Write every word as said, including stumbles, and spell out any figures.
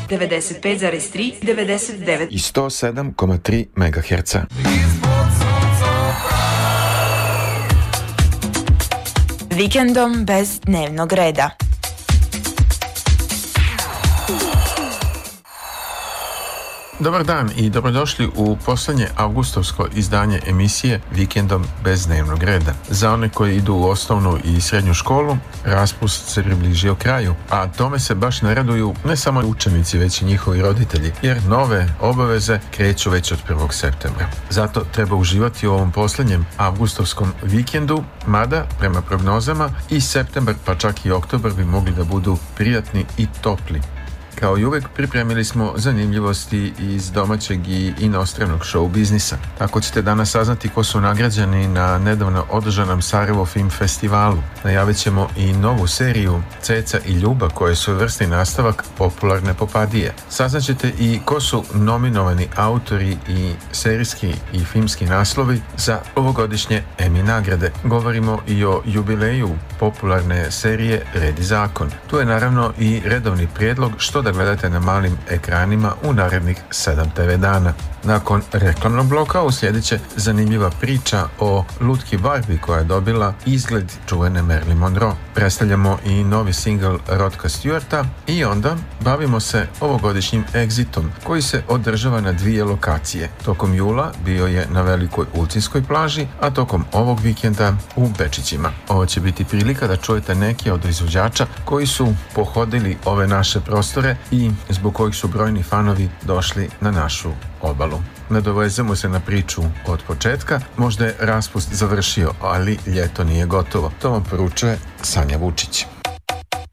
devedeset pet zarez tri, devedeset devet i sto sedam zarez tri megaherca. Vikendom bez dnevnog reda. Dobar dan i dobrodošli u poslednje avgustovsko izdanje emisije Vikendom bez dnevnog reda. Za one koji idu u osnovnu i srednju školu, raspust se približio kraju, a tome se baš ne raduju ne samo učenici, već i njihovi roditelji, jer nove obaveze kreću već od prvog septembra. Zato treba uživati u ovom poslednjem avgustovskom vikendu, mada, prema prognozama, i septembar pa čak i oktobar bi mogli da budu prijatni i topli. Kao i uvek, pripremili smo zanimljivosti iz domaćeg i inostranog show biznisa. Tako ćete danas saznati ko su nagrađeni na nedavno održanom Sarajevo Film Festivalu. Najavit ćemo i novu seriju Ceca i Ljuba, koje su vrsti nastavak popularne Popadije. Saznaćete i ko su nominovani autori i serijski i filmski naslovi za ovogodišnje Emmy nagrade. Govorimo i o jubileju popularne serije Red i zakon. Tu je naravno i redovni prijedlog što da gledate na malim ekranima u narednih sedam te ve dana. Nakon reklamnog bloka uslijedit će zanimljiva priča o lutki Barbie koja je dobila izgled čuvene Marilyn Monroe. Predstavljamo i novi singl Rodka Stewarta i onda bavimo se ovogodišnjim Exitom koji se održava na dvije lokacije. Tokom jula bio je na Velikoj Ulcinskoj plaži, a tokom ovog vikenda u Bečićima. Ovo će biti prilika da čujete neke od izvođača koji su pohodili ove naše prostore i zbog kojih su brojni fanovi došli na našu obalu. Nadovezemo se na priču od početka. Možda je raspust završio, ali ljeto nije gotovo. To vam poručuje Sanja Vučić.